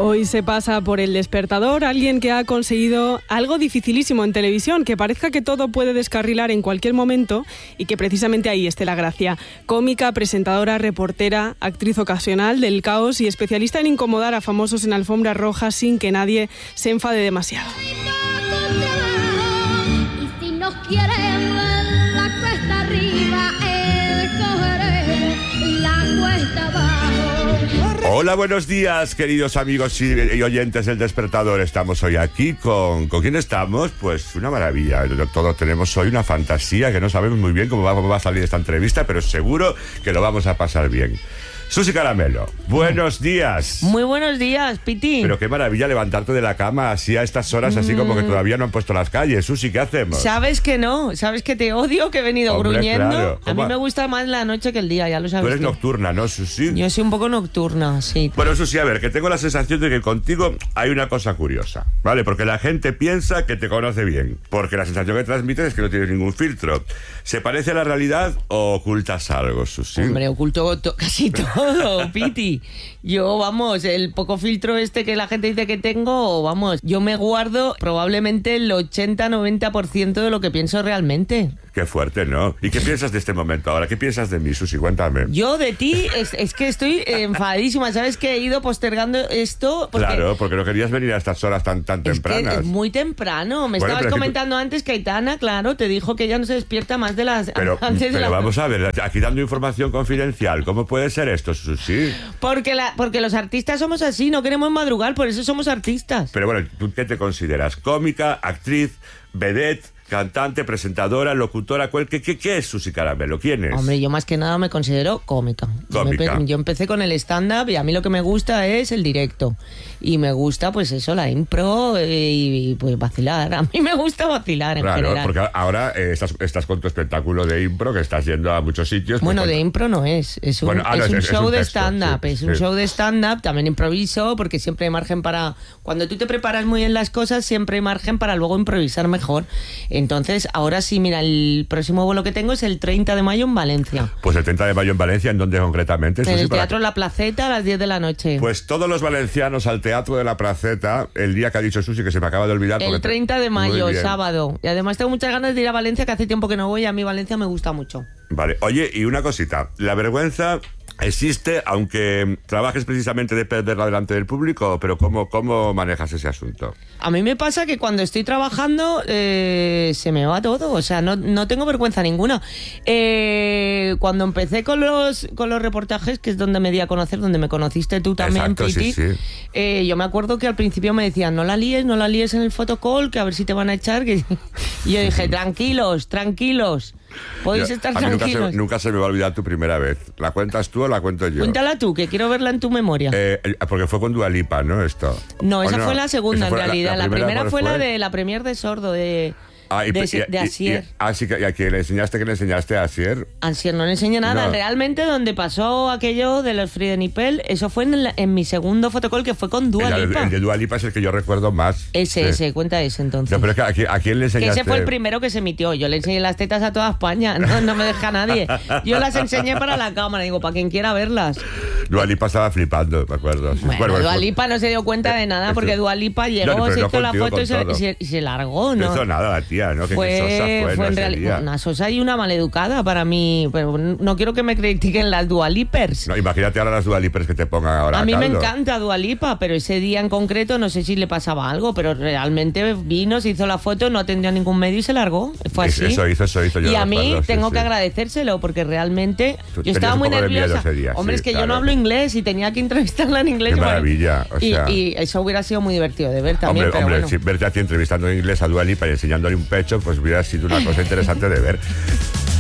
Hoy se pasa por El Despertador alguien que ha conseguido algo dificilísimo en televisión, que parezca que todo puede descarrilar en cualquier momento y que precisamente ahí esté la gracia. Cómica, presentadora, reportera, actriz ocasional del caos y especialista en incomodar a famosos en alfombras rojas sin que nadie se enfade demasiado. Y si nos quieren la cuesta arriba, cogeré la cuesta abajo. Hola, buenos días, queridos amigos y oyentes del Despertador. Estamos hoy aquí ¿Con quién estamos? Pues una maravilla. Todos tenemos hoy una fantasía que no sabemos muy bien cómo va a salir esta entrevista, pero seguro que lo vamos a pasar bien. Susi Caramelo, buenos días. Muy buenos días, Piti. Pero qué maravilla levantarte de la cama así a estas horas, así como que todavía no han puesto las calles. Susi, ¿qué hacemos? Sabes que no, sabes que te odio, que he venido gruñendo. Claro. A mí me gusta más la noche que el día, ya lo sabes. Tú eres tú. nocturna, ¿no, Susi? Yo soy un poco nocturna, sí. Bueno, Susi, a ver, que tengo la sensación de que contigo hay una cosa curiosa, ¿vale? Porque la gente piensa que te conoce bien, porque la sensación que transmites es que no tienes ningún filtro. ¿Se parece a la realidad o ocultas algo, Susi? Hombre, oculto casi todo, Piti. Yo, vamos, el poco filtro que la gente dice que tengo, vamos, yo me guardo probablemente el 80-90% de lo que pienso realmente. Qué fuerte, ¿no? ¿Y qué piensas de este momento ahora? ¿Qué piensas de mí, Susi? Cuéntame. Yo de ti, es que estoy enfadadísima. ¿Sabes que he ido postergando esto? Claro, porque no querías venir a estas horas tan tempranas. Que es muy temprano. Estabas comentando antes que Aitana, claro, te dijo que ella no se despierta más de las... Pero vamos a ver, aquí dando información confidencial, ¿cómo puede ser esto, Susi? Porque los artistas somos así, no queremos madrugar, por eso somos artistas. Pero bueno, ¿tú qué te consideras? ¿Cómica, actriz, vedette, cantante, presentadora, locutora? ¿Qué es Susi Caramelo? ¿Quién es? Hombre, yo más que nada me considero cómica. Yo empecé con el stand-up y a mí lo que me gusta es el directo. Y me gusta, pues eso, la impro y pues vacilar. A mí me gusta vacilar en general. Claro, porque ahora estás con tu espectáculo de impro, que estás yendo a muchos sitios. Bueno, de impro no es. Es un show de stand-up. Es un show de stand-up, también improviso, porque siempre hay margen para... Cuando tú te preparas muy bien las cosas, siempre hay margen para luego improvisar mejor. Entonces, ahora sí, mira, el próximo vuelo que tengo es el 30 de mayo en Valencia. Pues el 30 de mayo en Valencia, ¿en dónde concretamente? En el Teatro La Placeta a las 10 de la noche. Pues todos los valencianos al Teatro de La Placeta, el día que ha dicho Susi, que se me acaba de olvidar. El 30 de mayo, sábado. Y además tengo muchas ganas de ir a Valencia, que hace tiempo que no voy. A mí Valencia me gusta mucho. Vale, oye, y una cosita. La vergüenza existe, aunque trabajes precisamente de perderla delante del público, pero ¿cómo manejas ese asunto? A mí me pasa que cuando estoy trabajando se me va todo, o sea, no tengo vergüenza ninguna. Cuando empecé con los reportajes, que es donde me di a conocer, donde me conociste tú también, exacto, Piti, sí. Yo me acuerdo que al principio me decían, no la líes en el photocall, que a ver si te van a echar. Y yo dije, tranquilos, podéis estar tranquilos. Nunca se me va a olvidar tu primera vez. ¿La cuentas tú o la cuento yo? Cuéntala tú, que quiero verla en tu memoria. Porque fue con Dua Lipa, ¿no? Esto. No, esa fue la segunda en realidad. La primera fue la de la premier de Sordo, de Asier. ¿Y a quién le enseñaste a Asier? Asier no le enseñé nada. No. Realmente donde pasó aquello de los Free Nipel, eso fue en mi segundo fotocall, que fue con Dua Lipa. El de Dua Lipa es el que yo recuerdo más. Ese, cuenta ese entonces. No, pero es que ¿a quién le enseñaste? Que ese fue el primero que se emitió. Yo le enseñé las tetas a toda España. No me deja nadie. Yo las enseñé para la cámara. Digo, para quien quiera verlas. Dua Lipa estaba flipando, me acuerdo. Bueno, Dua Lipa no se dio cuenta de nada, porque Dua Lipa llegó, se hizo la foto y se largó, ¿no? No hizo nada la tía, ¿no? Fue en realidad una sosa y una maleducada para mí. Pero no quiero que me critiquen las Dua Lipers. No, imagínate ahora las Dua Lipers que te pongan ahora. A mí me encanta Dua Lipa, pero ese día en concreto no sé si le pasaba algo, pero realmente vino, se hizo la foto, no atendió a ningún medio y se largó. Fue así. Eso hizo. Y a mí tengo que agradecérselo, porque realmente yo estaba muy nerviosa. Hombre, es que yo no hablo inglés y tenía que entrevistarla en inglés. Qué maravilla. Y eso hubiera sido muy divertido de ver también. Hombre, si verte a ti entrevistando en inglés a Dua Lipa y enseñándole un pecho, pues hubiera sido una cosa interesante de ver.